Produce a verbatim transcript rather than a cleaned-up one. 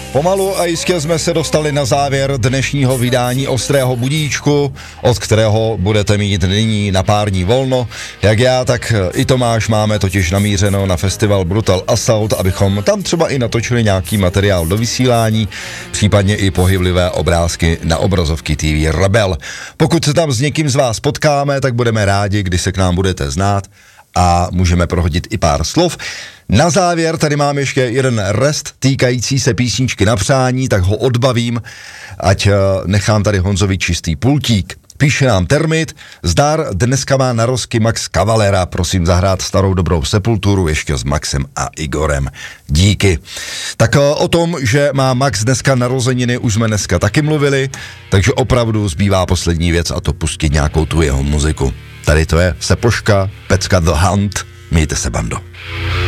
Pomalu a jistě jsme se dostali na závěr dnešního vydání Ostrého budíčku, od kterého budete mít nyní na pár dní volno. Jak já, tak i Tomáš máme totiž namířeno na festival Brutal Assault, abychom tam třeba i natočili nějaký materiál do vysílání, případně i pohyblivé obrázky na obrazovky T V Rebel. Pokud se tam s někým z vás potkáme, tak budeme rádi, když se k nám budete znát a můžeme prohodit i pár slov. Na závěr tady mám ještě jeden rest týkající se písničky na přání, tak ho odbavím, ať nechám tady Honzovi čistý pultík. Píše nám Termit, zdar, dneska má narozky Max Cavalera, prosím zahrát starou dobrou Sepulturu ještě s Maxem a Igorem. Díky. Tak o tom, že má Max dneska narozeniny, už jsme dneska taky mluvili, takže opravdu zbývá poslední věc a to pustit nějakou tu jeho muziku. Tady to je Sepoška, Pecka The Hunt, mějte se, bando.